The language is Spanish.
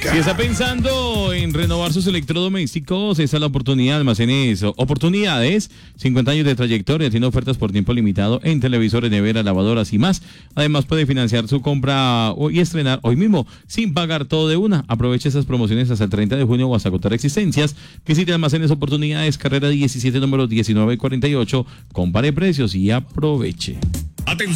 música. Si está pensando en renovar sus electrodomésticos, esta es la oportunidad. Almacenes Oportunidades, 50 años de trayectoria, tiene ofertas por tiempo limitado en televisores, neveras, lavadoras y más. Además puede financiar su compra y estrenar hoy mismo sin pagar todo de una. Aproveche esas promociones hasta el 30 de junio o hasta agotar existencias. Visite Almacenes Oportunidades, carrera 17, número 1948. Compare precios y aproveche. Atención.